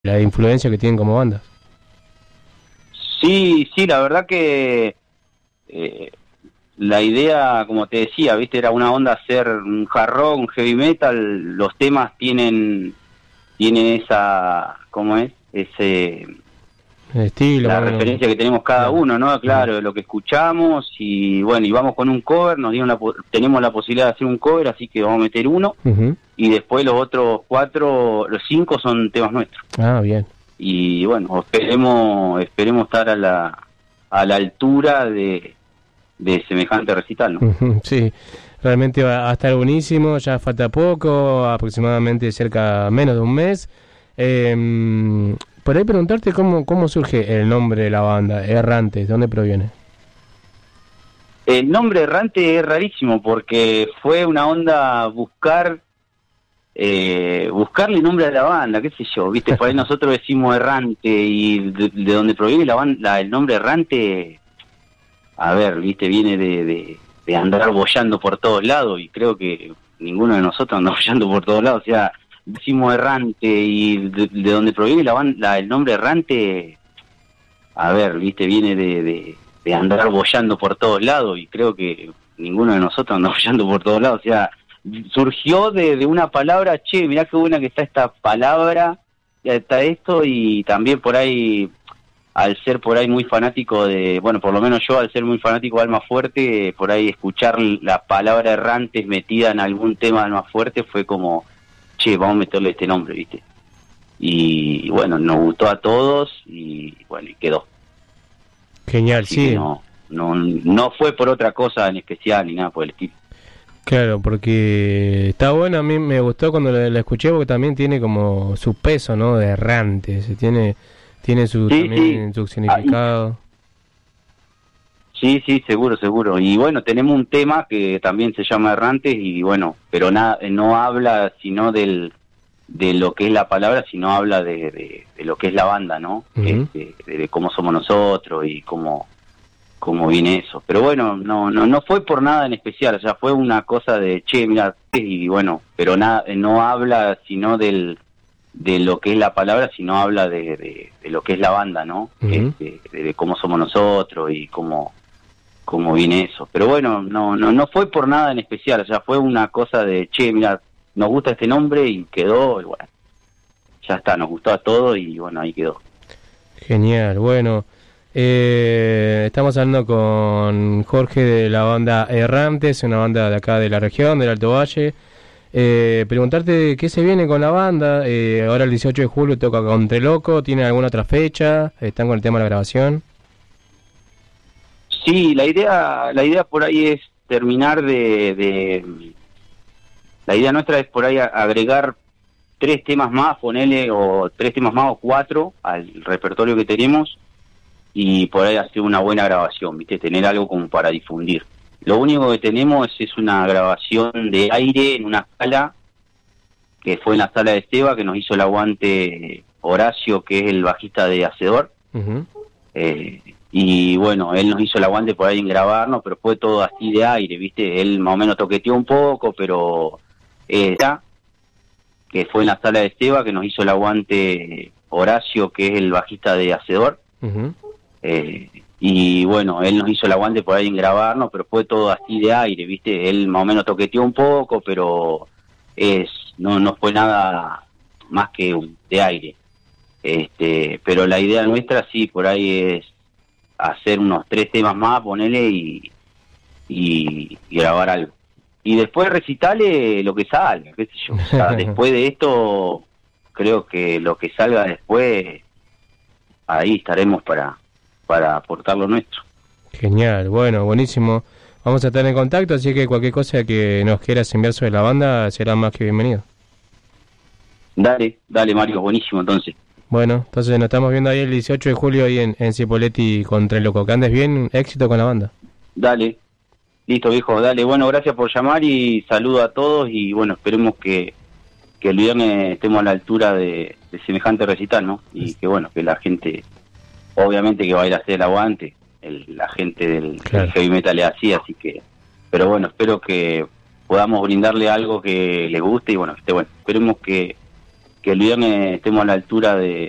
la influencia que tienen como bandas. Sí, sí, la verdad que la idea, como te decía, viste, era una onda hacer un hard rock, un heavy metal. Los temas tienen esa, ¿cómo es? Ese El estilo, la bueno, referencia que tenemos cada claro. uno, ¿no? Claro, de lo que escuchamos. Y bueno, y vamos con un cover, tenemos la posibilidad de hacer un cover, así que vamos a meter uno. Uh-huh. Y después los otros 4, los 5 son temas nuestros. Ah, bien. Y bueno, esperemos estar a la altura de semejante recital, ¿no? Uh-huh. Sí, realmente va a estar buenísimo, ya falta poco, aproximadamente menos de un mes. Por ahí preguntarte cómo surge el nombre de la banda, Errantes, ¿de dónde proviene? El nombre Errante es rarísimo porque fue una onda buscarle nombre a la banda, qué sé yo, viste, por ahí nosotros decimos Errante y de donde proviene la banda, el nombre Errante, a ver, viste, viene de andar boyando por todos lados, y creo que ninguno de nosotros anda boyando por todos lados. O sea, decimos Errante y de donde proviene la banda, el nombre Errante, a ver, viste, viene de andar boyando por todos lados, y creo que ninguno de nosotros anda boyando por todos lados. O sea, surgió de una palabra, che, mirá qué buena que está esta palabra, ya está esto. Y también por ahí, al ser por ahí muy fanático bueno, por lo menos yo, al ser muy fanático de Almafuerte, por ahí escuchar la palabra Errantes metida en algún tema de Almafuerte fue como, che, vamos a meterle este nombre, viste. Y bueno, nos gustó a todos y bueno, y quedó. Genial, Así sí. que no fue por otra cosa en especial ni nada por el estilo. Claro, porque está bueno, a mí me gustó cuando la escuché porque también tiene como su peso, ¿no? De errante, tiene su, Sí, también sí. su significado. Sí, sí, seguro. Y bueno, tenemos un tema que también se llama Errantes y bueno, pero no habla sino de lo que es la palabra, sino habla de lo que es la banda, ¿no? Uh-huh. De cómo somos nosotros y cómo viene eso. Pero bueno, no fue por nada en especial, o sea, fue una cosa de, che, mira, y bueno, pero no habla sino de lo que es la palabra, sino habla de lo que es la banda, ¿no? Uh-huh. De cómo somos nosotros y cómo viene eso. Pero bueno, no fue por nada en especial, o sea, fue una cosa de, che, mira, nos gusta este nombre y quedó, y bueno, ya está, nos gustó a todos y bueno, ahí quedó. Genial, bueno. Estamos hablando con Jorge de la banda Errantes, una banda de acá de la región, del Alto Valle. Preguntarte qué se viene con la banda. Ahora el 18 de julio toca Loco. ¿Tienen alguna otra fecha? ¿Están con el tema de la grabación? Sí, la idea por ahí es terminar la idea nuestra es por ahí agregar 3 temas más, ponele, o 3 temas más o 4 al repertorio que tenemos, y por ahí hacer una buena grabación, ¿viste? Tener algo como para difundir. Lo único que tenemos es una grabación de aire en una sala, que fue en la sala de Seba, que nos hizo el aguante Horacio, que es el bajista de Hacedor. Uh-huh. Y bueno, él nos hizo el aguante por ahí en grabarnos, pero fue todo así de aire, ¿viste? Él más o menos toqueteó un poco, pero ya, que fue en la sala de Seba, que nos hizo el aguante Horacio, que es el bajista de Hacedor. Uh-huh. Y bueno, él nos hizo el aguante por ahí en grabarnos, pero fue todo así de aire, ¿viste? Él más o menos toqueteó un poco, pero no fue nada más que de aire. Pero la idea nuestra sí, por ahí es hacer unos 3 temas más, ponerle y grabar algo. Y después recitale lo que salga, qué sé yo. O sea, después de esto, creo que lo que salga después, ahí estaremos para aportar lo nuestro. Genial, bueno, buenísimo. Vamos a estar en contacto, así que cualquier cosa que nos quieras enviar sobre la banda será más que bienvenido. Dale Mario, buenísimo entonces. Bueno, entonces nos estamos viendo ahí el 18 de julio ahí en Cipolletti con Loco. Que andes bien, éxito con la banda. Dale, listo viejo, dale. Bueno, gracias por llamar y saludo a todos y bueno, esperemos que el viernes estemos a la altura de semejante recital, ¿no? Y que bueno, que la gente, obviamente que va a ir a hacer el aguante, la gente del heavy metal es así que, pero bueno, espero que podamos brindarle algo que les guste y bueno, que esté bueno. Esperemos que el viernes estemos a la altura de